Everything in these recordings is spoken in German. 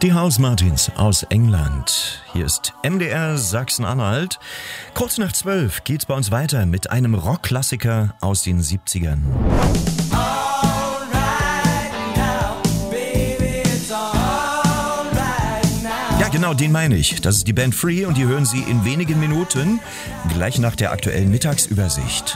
Die House Martins aus England. Hier ist MDR Sachsen-Anhalt. Kurz nach 12 geht's bei uns weiter mit einem Rockklassiker aus den 70ern. Ja, genau, den meine ich. Das ist die Band Free und die hören Sie in wenigen Minuten, gleich nach der aktuellen Mittagsübersicht.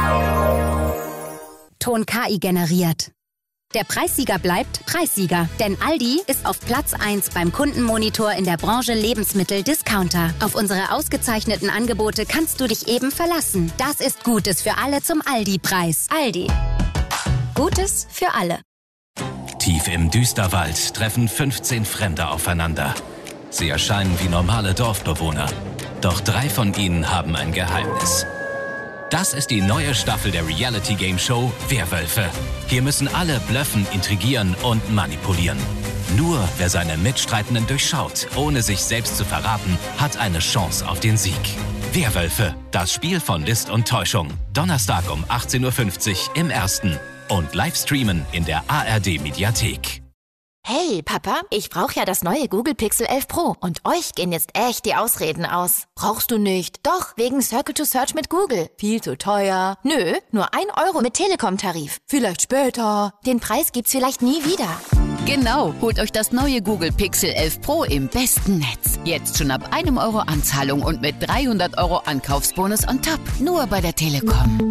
Ton KI generiert. Der Preissieger bleibt Preissieger, denn Aldi ist auf Platz 1 beim Kundenmonitor in der Branche Lebensmittel-Discounter. Auf unsere ausgezeichneten Angebote kannst du dich eben verlassen. Das ist Gutes für alle zum Aldi-Preis. Aldi. Gutes für alle. Tief im Düsterwald treffen 15 Fremde aufeinander. Sie erscheinen wie normale Dorfbewohner. Doch 3 von ihnen haben ein Geheimnis. Das ist die neue Staffel der Reality-Game-Show Werwölfe. Hier müssen alle blöffen, intrigieren und manipulieren. Nur wer seine Mitstreitenden durchschaut, ohne sich selbst zu verraten, hat eine Chance auf den Sieg. Werwölfe, das Spiel von List und Täuschung. Donnerstag um 18.50 Uhr im Ersten. Und live streamen in der ARD-Mediathek. Hey, Papa, ich brauche ja das neue Google Pixel 11 Pro und euch gehen jetzt echt die Ausreden aus. Brauchst du nicht? Doch, wegen Circle to Search mit Google. Viel zu teuer. Nö, nur 1 Euro mit Telekom-Tarif. Vielleicht später. Den Preis gibt's vielleicht nie wieder. Genau, holt euch das neue Google Pixel 11 Pro im besten Netz. Jetzt schon ab 1 Euro Anzahlung und mit 300 Euro Ankaufsbonus on top. Nur bei der Telekom.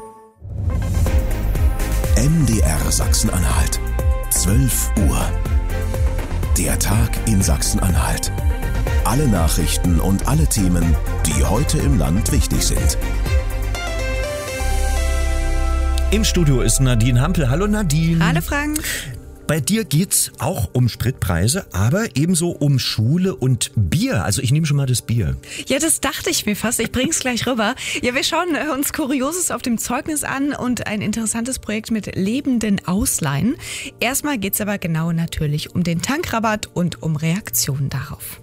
MDR Sachsen-Anhalt. 12 Uhr. Der Tag in Sachsen-Anhalt. Alle Nachrichten und alle Themen, die heute im Land wichtig sind. Im Studio ist Nadine Hampel. Hallo Nadine. Hallo Frank. Bei dir geht's auch um Spritpreise, aber ebenso um Schule und Bier. Also ich nehme schon mal das Bier. Ja, das dachte ich mir fast. Ich bring's gleich rüber. Ja, wir schauen uns Kurioses auf dem Zeugnis an und ein interessantes Projekt mit lebenden Ausleihen. Erstmal geht's aber genau natürlich um den Tankrabatt und um Reaktionen darauf.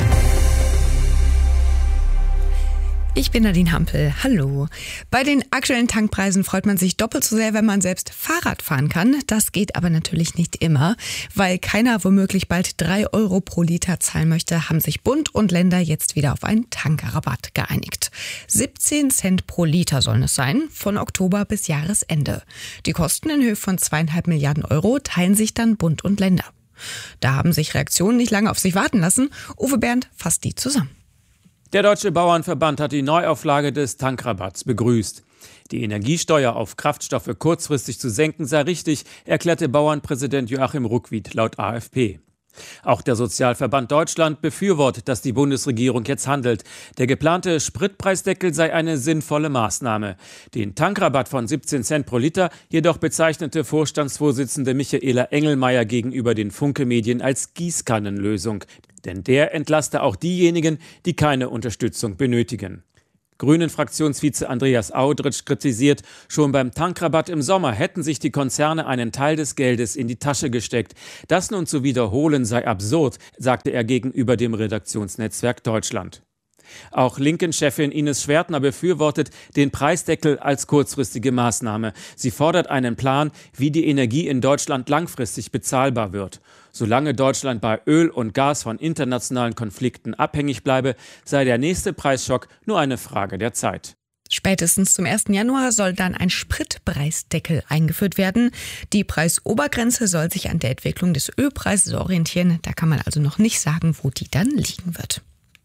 Ich bin Nadine Hampel. Hallo. Bei den aktuellen Tankpreisen freut man sich doppelt so sehr, wenn man selbst Fahrrad fahren kann. Das geht aber natürlich nicht immer. Weil keiner womöglich bald 3 Euro pro Liter zahlen möchte, haben sich Bund und Länder jetzt wieder auf einen Tankrabatt geeinigt. 17 Cent pro Liter sollen es sein, von Oktober bis Jahresende. Die Kosten in Höhe von 2,5 Milliarden Euro teilen sich dann Bund und Länder. Da haben sich Reaktionen nicht lange auf sich warten lassen. Uwe Bernd fasst die zusammen. Der Deutsche Bauernverband hat die Neuauflage des Tankrabatts begrüßt. Die Energiesteuer auf Kraftstoffe kurzfristig zu senken sei richtig, erklärte Bauernpräsident Joachim Ruckwied laut AfP. Auch der Sozialverband Deutschland befürwortet, dass die Bundesregierung jetzt handelt. Der geplante Spritpreisdeckel sei eine sinnvolle Maßnahme. Den Tankrabatt von 17 Cent pro Liter jedoch bezeichnete Vorstandsvorsitzende Michaela Engelmeier gegenüber den Funke-Medien als Gießkannenlösung. Denn der entlaste auch diejenigen, die keine Unterstützung benötigen. Grünen-Fraktionsvize Andreas Audritsch kritisiert, schon beim Tankrabatt im Sommer hätten sich die Konzerne einen Teil des Geldes in die Tasche gesteckt. Das nun zu wiederholen sei absurd, sagte er gegenüber dem Redaktionsnetzwerk Deutschland. Auch Linken-Chefin Ines Schwertner befürwortet den Preisdeckel als kurzfristige Maßnahme. Sie fordert einen Plan, wie die Energie in Deutschland langfristig bezahlbar wird. Solange Deutschland bei Öl und Gas von internationalen Konflikten abhängig bleibe, sei der nächste Preisschock nur eine Frage der Zeit. Spätestens zum 1. Januar soll dann ein Spritpreisdeckel eingeführt werden. Die Preisobergrenze soll sich an der Entwicklung des Ölpreises orientieren. Da kann man also noch nicht sagen, wo die dann liegen wird.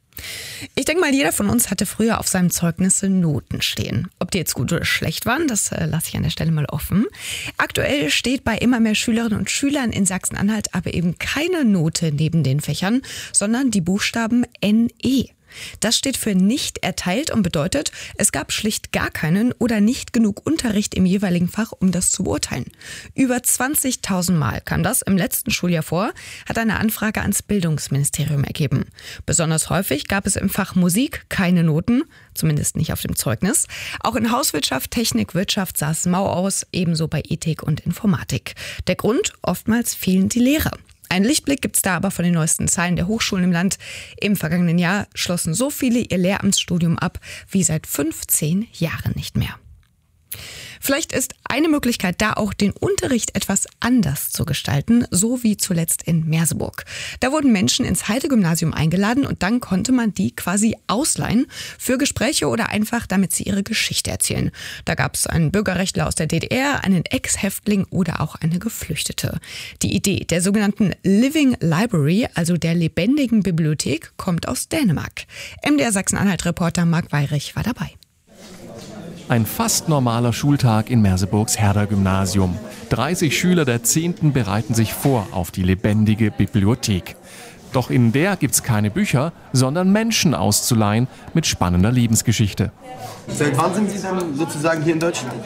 Ich denke mal, jeder von uns hatte früher auf seinem Zeugnis Noten stehen. Ob die jetzt gut oder schlecht waren, das lasse ich an der Stelle mal offen. Aktuell steht bei immer mehr Schülerinnen und Schülern in Sachsen-Anhalt aber eben keine Note neben den Fächern, sondern die Buchstaben NE. Das steht für nicht erteilt und bedeutet, es gab schlicht gar keinen oder nicht genug Unterricht im jeweiligen Fach, um das zu beurteilen. Über 20.000 Mal kam das im letzten Schuljahr vor, hat eine Anfrage ans Bildungsministerium ergeben. Besonders häufig gab es im Fach Musik keine Noten, zumindest nicht auf dem Zeugnis. Auch in Hauswirtschaft, Technik, Wirtschaft sah es mau aus, ebenso bei Ethik und Informatik. Der Grund? Oftmals fehlen die Lehrer. Einen Lichtblick gibt's da aber von den neuesten Zahlen der Hochschulen im Land. Im vergangenen Jahr schlossen so viele ihr Lehramtsstudium ab wie seit 15 Jahren nicht mehr. Vielleicht ist eine Möglichkeit da auch, den Unterricht etwas anders zu gestalten, so wie zuletzt in Merseburg. Da wurden Menschen ins Heide-Gymnasium eingeladen und dann konnte man die quasi ausleihen für Gespräche oder einfach, damit sie ihre Geschichte erzählen. Da gab es einen Bürgerrechtler aus der DDR, einen Ex-Häftling oder auch eine Geflüchtete. Die Idee der sogenannten Living Library, also der lebendigen Bibliothek, kommt aus Dänemark. MDR Sachsen-Anhalt-Reporter Marc Weyrich war dabei. Ein fast normaler Schultag in Merseburgs Herder-Gymnasium. 30 Schüler der 10. bereiten sich vor auf die lebendige Bibliothek. Doch in der gibt's keine Bücher, sondern Menschen auszuleihen mit spannender Lebensgeschichte. Seit wann sind Sie dann sozusagen hier in Deutschland?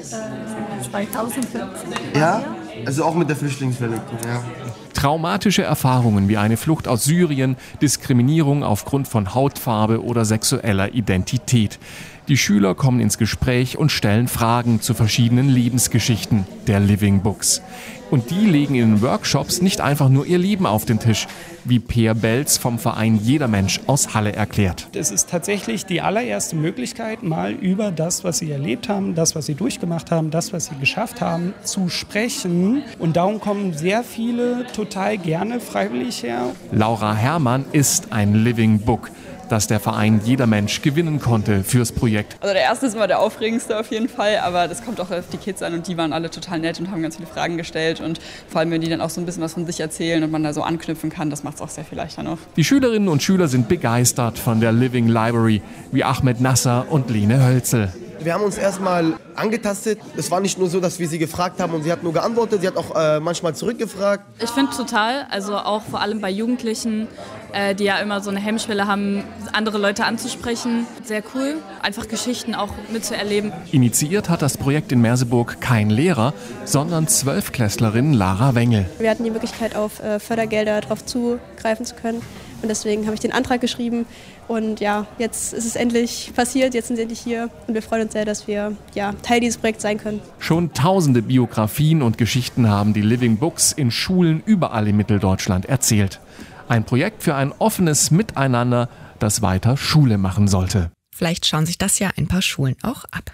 2014. Ja? Also auch mit der Flüchtlingswelle. Ja. Traumatische Erfahrungen wie eine Flucht aus Syrien, Diskriminierung aufgrund von Hautfarbe oder sexueller Identität. Die Schüler kommen ins Gespräch und stellen Fragen zu verschiedenen Lebensgeschichten der Living Books. Und die legen in den Workshops nicht einfach nur ihr Leben auf den Tisch, wie Peer Belz vom Verein Jeder Mensch aus Halle erklärt. Es ist tatsächlich die allererste Möglichkeit, mal über das, was sie erlebt haben, das, was sie durchgemacht haben, das, was sie geschafft haben, zu sprechen. Und darum kommen sehr viele total gerne freiwillig her. Laura Herrmann ist ein Living Book, das der Verein Jeder Mensch gewinnen konnte fürs Projekt. Also der erste ist immer der aufregendste auf jeden Fall, aber das kommt auch auf die Kids an und die waren alle total nett und haben ganz viele Fragen gestellt und vor allem, wenn die dann auch so ein bisschen was von sich erzählen und man da so anknüpfen kann, das macht es auch sehr viel leichter noch. Die Schülerinnen und Schüler sind begeistert von der Living Library, wie Ahmed Nasser und Lene Hölzel. Wir haben uns erstmal angetastet. Es war nicht nur so, dass wir sie gefragt haben und sie hat nur geantwortet, sie hat auch manchmal zurückgefragt. Ich finde total, also auch vor allem bei Jugendlichen, die ja immer so eine Hemmschwelle haben, andere Leute anzusprechen. Sehr cool, einfach Geschichten auch mitzuerleben. Initiiert hat das Projekt in Merseburg kein Lehrer, sondern 12-Klässlerin Lara Wengel. Wir hatten die Möglichkeit, auf Fördergelder darauf zugreifen zu können. Und deswegen habe ich den Antrag geschrieben. Und ja, jetzt ist es endlich passiert, jetzt sind sie endlich hier. Und wir freuen uns sehr, dass wir Teil dieses Projekts sein können. Schon tausende Biografien und Geschichten haben die Living Books in Schulen überall in Mitteldeutschland erzählt. Ein Projekt für ein offenes Miteinander, das weiter Schule machen sollte. Vielleicht schauen sich das ja ein paar Schulen auch ab.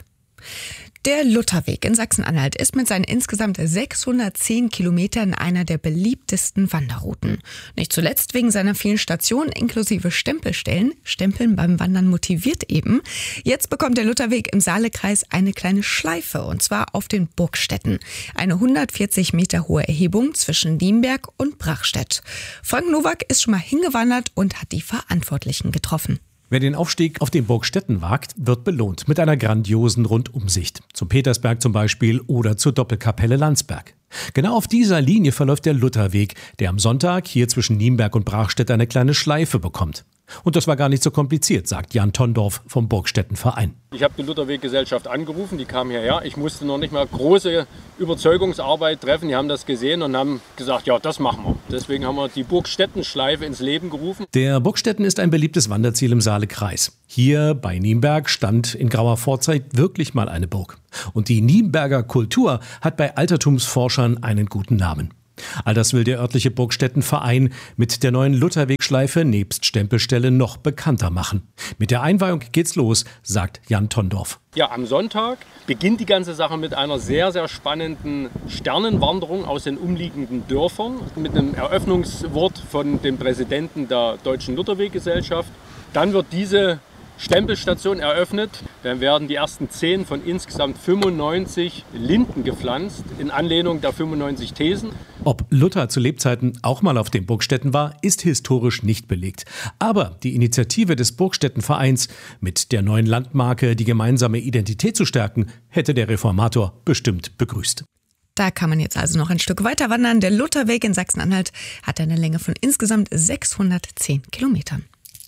Der Lutherweg in Sachsen-Anhalt ist mit seinen insgesamt 610 Kilometern einer der beliebtesten Wanderrouten. Nicht zuletzt wegen seiner vielen Stationen inklusive Stempelstellen. Stempeln beim Wandern motiviert eben. Jetzt bekommt der Lutherweg im Saalekreis eine kleine Schleife, und zwar auf den Burgstätten. Eine 140 Meter hohe Erhebung zwischen Nienberg und Brachstedt. Frank Nowak ist schon mal hingewandert und hat die Verantwortlichen getroffen. Wer den Aufstieg auf den Burgstätten wagt, wird belohnt mit einer grandiosen Rundumsicht. Zum Petersberg zum Beispiel oder zur Doppelkapelle Landsberg. Genau auf dieser Linie verläuft der Lutherweg, der am Sonntag hier zwischen Nienberg und Brachstedt eine kleine Schleife bekommt. Und das war gar nicht so kompliziert, sagt Jan Tondorf vom Burgstettenverein. Ich habe die Lutherweg-Gesellschaft angerufen, die kam hierher. Ich musste noch nicht mal große Überzeugungsarbeit treffen. Die haben das gesehen und haben gesagt, ja, das machen wir. Deswegen haben wir die Burgstettenschleife ins Leben gerufen. Der Burgstetten ist ein beliebtes Wanderziel im Saalekreis. Hier bei Nienberg stand in grauer Vorzeit wirklich mal eine Burg. Und die Nienberger Kultur hat bei Altertumsforschern einen guten Namen. All das will der örtliche Burgstettenverein mit der neuen Lutherwegschleife nebst Stempelstelle noch bekannter machen. Mit der Einweihung geht's los, sagt Jan Tondorf. Ja, am Sonntag beginnt die ganze Sache mit einer sehr, sehr spannenden Sternenwanderung aus den umliegenden Dörfern mit einem Eröffnungswort von dem Präsidenten der Deutschen Lutherweggesellschaft. Dann wird diese Stempelstation eröffnet. Dann werden die ersten 10 von insgesamt 95 Linden gepflanzt, in Anlehnung der 95 Thesen. Ob Luther zu Lebzeiten auch mal auf den Burgstätten war, ist historisch nicht belegt. Aber die Initiative des Burgstettenvereins, mit der neuen Landmarke die gemeinsame Identität zu stärken, hätte der Reformator bestimmt begrüßt. Da kann man jetzt also noch ein Stück weiter wandern. Der Lutherweg in Sachsen-Anhalt hat eine Länge von insgesamt 610 Kilometern.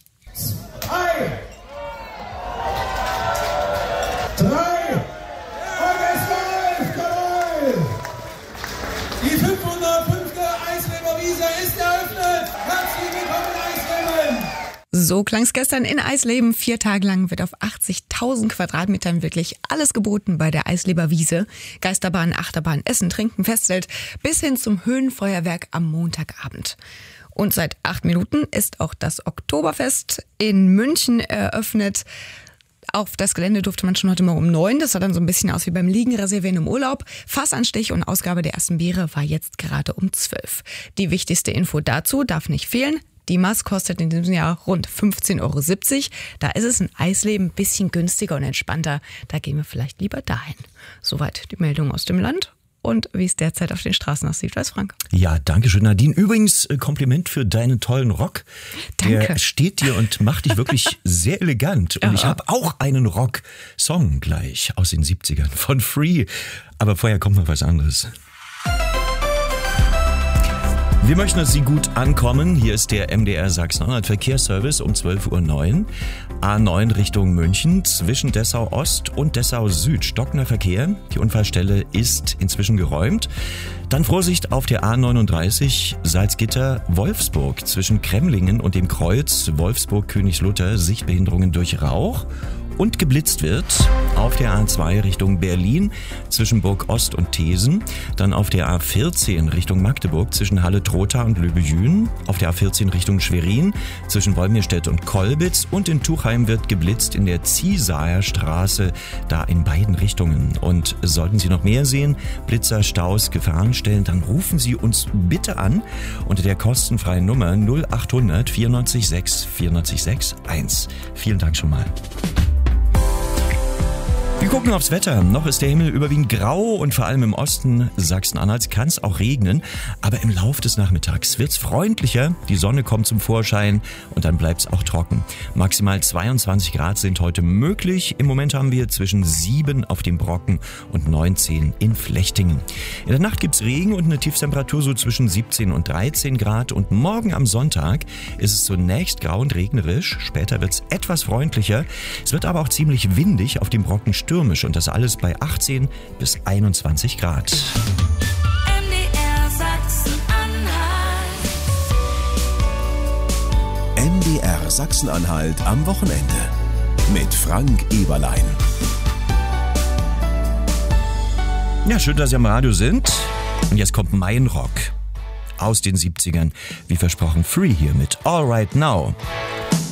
3 und es läuft, jawohl! Die 505. Eisleber Wiese ist eröffnet. Herzlich willkommen, Eisleben! So klang's gestern in Eisleben. 4 Tage lang wird auf 80.000 Quadratmetern wirklich alles geboten bei der Eisleber Wiese. Geisterbahn, Achterbahn, Essen, Trinken, Festzelt bis hin zum Höhenfeuerwerk am Montagabend. Und seit 8 Minuten ist auch das Oktoberfest in München eröffnet. Auf das Gelände durfte man schon heute Morgen um 9. Das sah dann so ein bisschen aus wie beim Liegen reservieren im Urlaub. Fassanstich und Ausgabe der ersten Biere war jetzt gerade um 12. Die wichtigste Info dazu darf nicht fehlen. Die Maß kostet in diesem Jahr rund 15,70 €. Da ist es ein Eisleben ein bisschen günstiger und entspannter. Da gehen wir vielleicht lieber dahin. Soweit die Meldung aus dem Land. Und wie es derzeit auf den Straßen aussieht, weiß Frank. Ja, danke schön, Nadine. Übrigens, Kompliment für deinen tollen Rock. Danke. Der steht dir und macht dich wirklich sehr elegant. Und ich habe auch einen Rock-Song gleich aus den 70ern von Free. Aber vorher kommt noch was anderes. Wir möchten, dass Sie gut ankommen. Hier ist der MDR Sachsen-Anhalt Verkehrsservice um 12:09 Uhr. A9 Richtung München zwischen Dessau Ost und Dessau Süd. Stockender Verkehr. Die Unfallstelle ist inzwischen geräumt. Dann Vorsicht auf der A39 Salzgitter-Wolfsburg zwischen Kremlingen und dem Kreuz Wolfsburg-Königslutter. Sichtbehinderungen durch Rauch. Und geblitzt wird auf der A2 Richtung Berlin zwischen Burg Ost und Thesen, dann auf der A14 Richtung Magdeburg zwischen Halle-Trotha und Löbejün, auf der A14 Richtung Schwerin zwischen Wolmirstedt und Kolbitz und in Tuchheim wird geblitzt in der Ziesaer Straße, da in beiden Richtungen. Und sollten Sie noch mehr sehen, Blitzer, Staus, Gefahrenstellen, dann rufen Sie uns bitte an unter der kostenfreien Nummer 0800 94 6 94 6 1. Vielen Dank schon mal. Wir gucken aufs Wetter. Noch ist der Himmel überwiegend grau und vor allem im Osten Sachsen-Anhalts kann es auch regnen. Aber im Lauf des Nachmittags wird es freundlicher. Die Sonne kommt zum Vorschein und dann bleibt es auch trocken. Maximal 22 Grad sind heute möglich. Im Moment haben wir zwischen 7 auf dem Brocken und 19 in Flechtingen. In der Nacht gibt es Regen und eine Tiefstemperatur so zwischen 17 und 13 Grad. Und morgen am Sonntag ist es zunächst grau und regnerisch. Später wird es etwas freundlicher. Es wird aber auch ziemlich windig auf dem Brocken stürmisch und das alles bei 18 bis 21 Grad. MDR Sachsen-Anhalt. MDR Sachsen-Anhalt am Wochenende mit Frank Eberlein. Ja, schön, dass Sie am Radio sind. Und jetzt kommt mein Rock aus den 70ern. Wie versprochen, Free hier mit All Right Now.